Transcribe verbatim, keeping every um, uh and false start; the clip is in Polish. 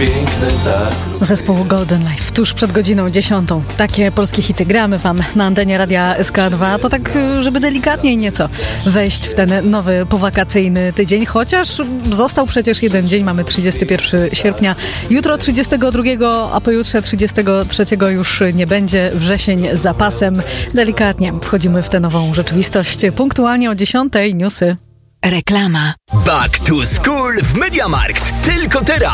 piękny tak. Zespół Golden Life, tuż przed godziną dziesiątą. Takie polskie hity gramy wam na antenie Radia S K dwa. To tak, żeby delikatniej nieco wejść w ten nowy powakacyjny tydzień. Chociaż został przecież jeden dzień, mamy trzydziestego pierwszego sierpnia. Jutro trzydziestego drugiego, a pojutrze trzydziestego trzeciego już nie będzie. Wrzesień z zapasem. Delikatnie wchodzimy w tę nową rzeczywistość. Punktualnie o dziesiątej newsy. Reklama. Back to School w MediaMarkt. Tylko teraz.